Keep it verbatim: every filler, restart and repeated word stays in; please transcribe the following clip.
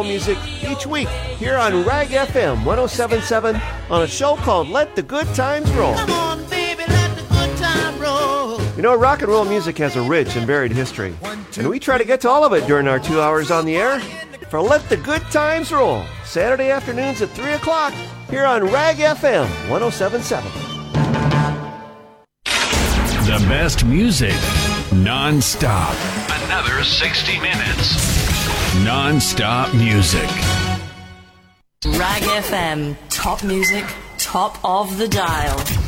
Music each week here on Rag F M one oh seven point seven on a show called Let the Good Times Roll. Come on, baby, let the good time roll. You know, rock and roll music has a rich and varied history, and we try to get to all of it during our two hours on the air for Let the Good Times Roll, Saturday afternoons at three o'clock here on Rag F M one oh seven point seven. The best music, non-stop. Another sixty minutes. Non-stop music. Rag F M, top music, top of the dial.